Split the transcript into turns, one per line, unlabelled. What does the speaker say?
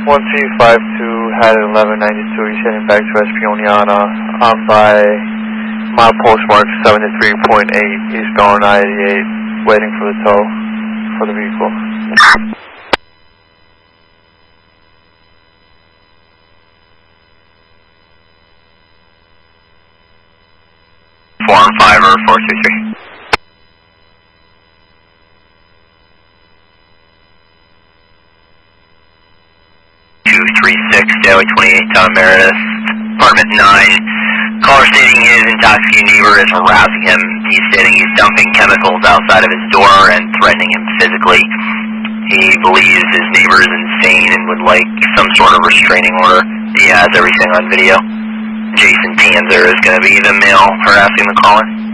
1252 had 1192. He's heading back to Espionana. I'm by my postmark 73.8. He's going I-88, waiting for the tow for the vehicle.
415 or 423. 236, Daily 28, Tom Meredith, Apartment 9. Caller stating his intoxicated neighbor is harassing him. He's stating he's dumping chemicals outside of his door and threatening him physically. He believes his neighbor is insane and would like some sort of restraining order. He has everything on video. Jason Panzer is going to be the male harassing the caller.